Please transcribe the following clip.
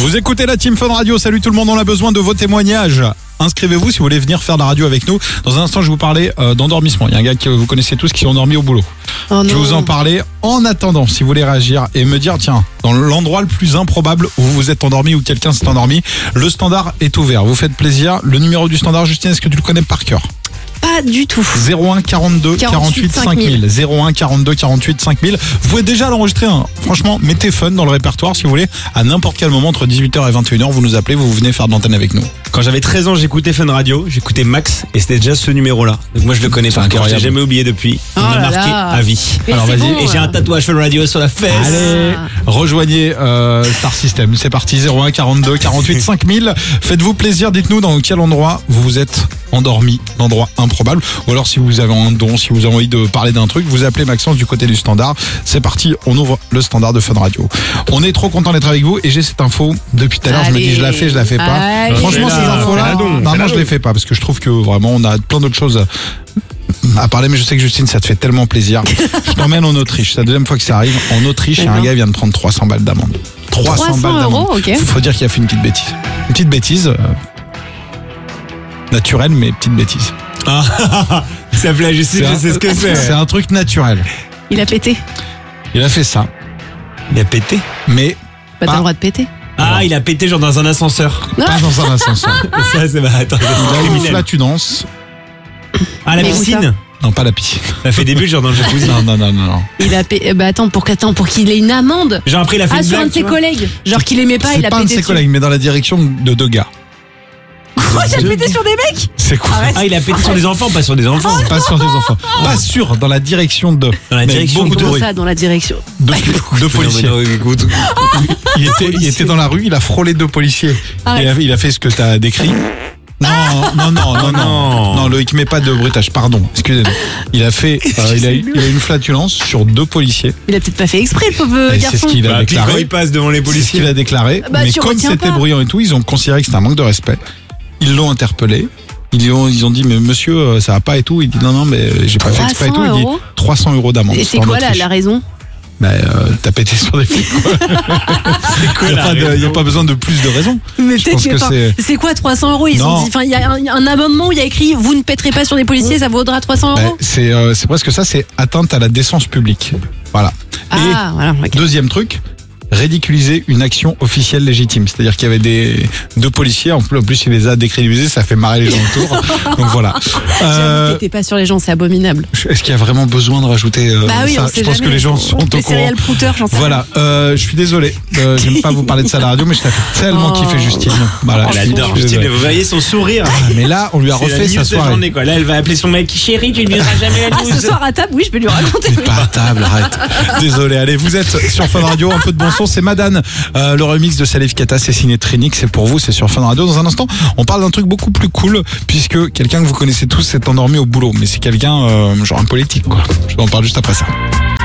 Vous écoutez la Team Fun Radio, salut tout le monde, on a besoin de vos témoignages. Inscrivez-vous si vous voulez venir faire de la radio avec nous. Dans un instant, je vais vous parler d'endormissement. Il y a un gars que vous connaissez tous qui s'est endormi au boulot. Oh je vais vous en parler. En attendant, si vous voulez réagir et me dire, tiens, dans l'endroit le plus improbable où vous vous êtes endormi ou quelqu'un s'est endormi, le standard est ouvert. Vous faites plaisir. Le numéro du standard, Justine, est-ce que tu le connais par cœur ? Pas du tout. 01 42 48 5000. 01 42 48 5000. Vous pouvez déjà l'enregistrer. Hein. Franchement, mettez Fun dans le répertoire si vous voulez. À n'importe quel moment, entre 18h et 21h, vous nous appelez, vous venez faire de l'antenne avec nous. Quand j'avais 13 ans, j'écoutais Fun Radio, j'écoutais Max et c'était déjà ce numéro-là. Donc moi je le connais par cœur, je l'ai jamais oublié depuis. On m'a marqué à vie. Alors vas-y. Bon, et j'ai un tatouage Fun Radio sur la fesse. Allez, rejoignez Star System. C'est parti, 01 42 48 5000. Faites-vous plaisir, dites-nous dans quel endroit vous vous êtes endormi, l'endroit improbable. Ou alors si vous avez un don, si vous avez envie de parler d'un truc, vous appelez Maxence du côté du standard. C'est parti, on ouvre le standard de Fun Radio. On est trop content d'être avec vous et j'ai cette info depuis tout à l'heure. Je me dis je la fais, je la fais pas. Allez. Franchement, ces infos-là, non, je les fais pas parce que je trouve que vraiment on a plein d'autres choses à parler, mais je sais que Justine, ça te fait tellement plaisir. Je t'emmène en Autriche. C'est la deuxième fois que ça arrive. En Autriche, il y a un gars qui vient de prendre 300 balles d'amende. 300 balles d'amende. Ok. Faut dire qu'il a fait une petite bêtise. Une petite bêtise. Naturelle, mais petite bêtise. Ça plaît, je sais ce que c'est. C'est un truc naturel. Il a pété. Il a fait ça, Il a pété. mais Bah, t'as le droit de péter. Ah, il a pété genre dans un ascenseur. pas dans un ascenseur. Ça, c'est attends, Il a eu une criminel. flatulence. Ah, la Mais où piscine. Non, pas la piscine. Ça fait des bulles genre dans le jacuzzi. Non. Il a pété. Bah, attends, pour qu'il ait une amende. Genre après il a fait Ah, une sur blague. un de ses tu vois. collègues. Genre qu'il aimait pas, il C'est a pas un de pété ses dessus. collègues, mais dans la direction de deux gars. Quoi, il a pété sur des mecs? C'est quoi? Ah, il a pété sur des enfants, pas sur des enfants. Pas sur des enfants. Pas sûr, dans la direction de. Dans la Mais direction beaucoup de Comment bruit. ça, dans la direction? Deux policiers. Non, écoute. Il était dans la rue, il a frôlé deux policiers. Arrête. Il a fait ce que t'as décrit. Non, Loïc, mets pas de bruitage, pardon, excusez-moi. Il a fait, il a eu une flatulence sur deux policiers. Il a peut-être pas fait exprès, le pauvre Et c'est garçon. ce qu'il a Bah, puis quand déclaré. il passe devant les C'est ce policiers. qu'il a déclaré. Bah, Mais tu comme retiens c'était pas. bruyant et tout, ils ont considéré que c'était un manque de respect. Ils l'ont interpellé. Ils ont dit, mais monsieur, ça va pas et tout. Il dit, non, mais j'ai pas fait exprès et tout. Il dit, 300 € d'amende. Et c'est quoi la raison? Bah, t'as pété sur des flics, quoi. Il n'y a pas besoin de plus de raisons. Mais Je pense peut-être que que c'est quoi 300 €? Ils Non. ont dit, enfin, il y a un amendement où il y a écrit vous ne péterez pas sur des policiers, ça vaudra 300 Bah, €. c'est presque ça, c'est atteinte à la décence publique. Voilà. Ah, voilà. ok. Deuxième truc, ridiculiser une action officielle légitime. C'est-à-dire qu'il y avait deux policiers, en plus il les a décrédibilisés, ça fait marrer les gens autour. Donc voilà. J'avoue, pétez pas sur les gens, c'est abominable. Est-ce qu'il y a vraiment besoin de rajouter Bah oui, ça? on sait Je pense jamais. que les gens sont au Les courant. serial prouteurs, j'en sais rien. Voilà, je suis désolé, j'aime pas vous parler de ça à la radio, mais je t'ai fait tellement Oh. kiffer Justine. Voilà, Elle je suis adore Justine, désolé. vous voyez son sourire. Mais là, on lui a C'est la refait news sa de soirée. journée, quoi. Là, elle va appeler son mec. Chérie, tu ne viendras jamais à Ah, nous. ce soir à table, oui, je peux lui raconter. Pas à table, arrête. Désolé, allez, vous êtes sur Fun Radio, un peu de bon son, c'est Madane. Le remix de Salif Keita, c'est signé Trinix, c'est pour vous, c'est sur Fun Radio. Dans un instant, on parle d'un truc beaucoup plus cool, puisque quelqu'un que vous connaissez tous s'est endormi au boulot, mais c'est quelqu'un, genre un politique, quoi. Je vous en parle juste après ça.